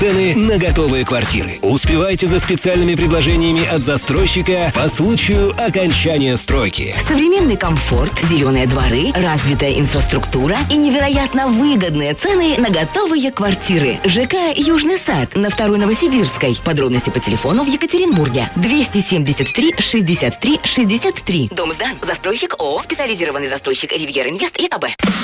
Цены на готовые квартиры. Успевайте за специальными предложениями от застройщика по случаю окончания стройки. Современный комфорт, зеленые дворы, развитая инфраструктура и невероятно выгодные цены на готовые квартиры. ЖК «Южный сад» на 2-й Новосибирской. Подробности по телефону в Екатеринбурге. 273 63 63. Дом сдан. Застройщик ООО «Специализированный застройщик Ривьер Инвест и АБ».